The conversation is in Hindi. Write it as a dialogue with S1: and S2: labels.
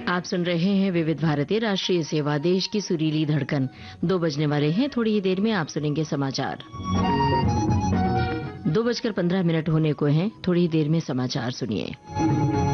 S1: आप सुन रहे हैं विविध भारती राष्ट्रीय सेवा, देश की सुरीली धड़कन। 2 बजने वाले हैं। थोड़ी ही देर में आप सुनेंगे समाचार। 2:15 होने को हैं। थोड़ी ही देर में समाचार सुनिए।